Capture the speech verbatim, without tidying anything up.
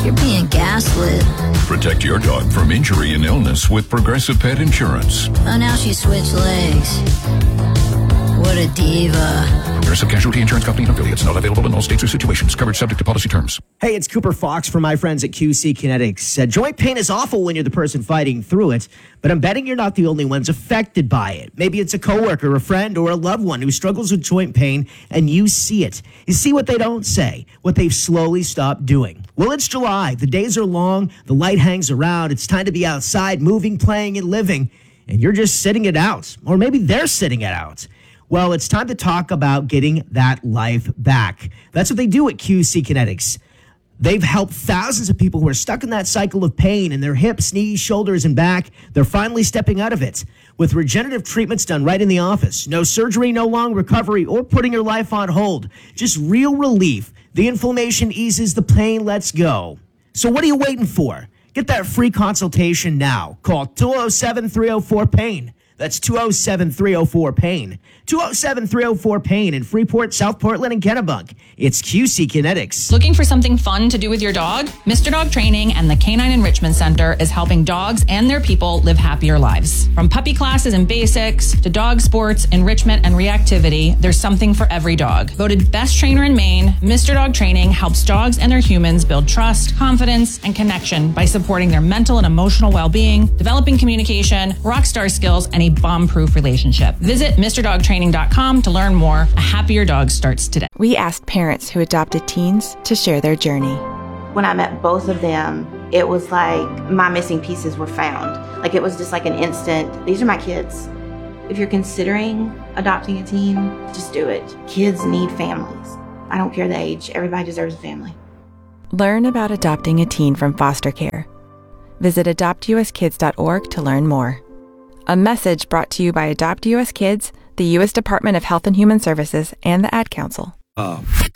You're being gaslit. Protect your dog from injury and illness with Progressive Pet Insurance. Oh, now she switched legs. What a diva. Progressive Casualty Insurance Company and affiliates. Not available in all states or situations. Coverage subject to policy terms. Hey, it's Cooper Fox from my friends at Q C Kinetics. Uh, joint pain is awful when you're the person fighting through it, but I'm betting you're not the only ones affected by it. Maybe it's a coworker, a friend, or a loved one who struggles with joint pain, and you see it. You see what they don't say, what they've slowly stopped doing. Well, it's July. The days are long. The light hangs around. It's time to be outside, moving, playing, and living, and you're just sitting it out. Or maybe they're sitting it out. Well, it's time to talk about getting that life back. That's what they do at Q C Kinetics. They've helped thousands of people who are stuck in that cycle of pain in their hips, knees, shoulders, and back. They're finally stepping out of it with regenerative treatments done right in the office. No surgery, no long recovery, or putting your life on hold. Just real relief. The inflammation eases, the pain lets go. So what are you waiting for? Get that free consultation now. Call two oh seven, three oh four, PAIN. That's two oh seven, three oh four, PAIN. two oh seven, three oh four, PAIN in Freeport, South Portland, and Kennebunk. It's Q C Kinetics. Looking for something fun to do with your dog? Mister Dog Training and the Canine Enrichment Center is helping dogs and their people live happier lives. From puppy classes and basics to dog sports, enrichment, and reactivity, there's something for every dog. Voted best trainer in Maine, Mister Dog Training helps dogs and their humans build trust, confidence, and connection by supporting their mental and emotional well-being, developing communication, rock star skills, and a bomb-proof relationship. Visit Mr Dog Training dot com to learn more. A happier dog starts today. We asked parents who adopted teens to share their journey. When I met both of them, it was like my missing pieces were found. Like it was just like an instant, these are my kids. If you're considering adopting a teen, just do it. Kids need families. I don't care the age. Everybody deserves a family. Learn about adopting a teen from foster care. Visit adopt u s kids dot org to learn more. A message brought to you by Adopt U S Kids, the U S Department of Health and Human Services, and the Ad Council. Uh,